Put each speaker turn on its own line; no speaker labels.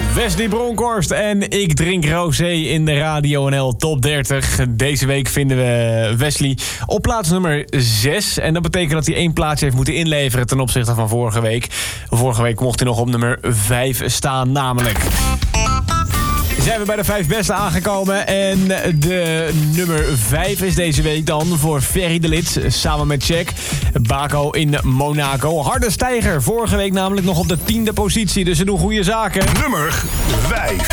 Wesley Bronkhorst en Ik Drink Rosé in de Radio NL Top 30. Deze week vinden we Wesley op plaats nummer 6. En dat betekent dat hij 1 plaatsje heeft moeten inleveren ten opzichte van vorige week. Vorige week mocht hij nog op nummer 5 staan, namelijk. Zijn we bij de 5 beste aangekomen. En de nummer 5 is deze week dan voor Ferry de Lid samen met Check. Baco in Monaco. Harde stijger. Vorige week namelijk nog op de 10e positie. Dus ze doen goede zaken.
Nummer 5.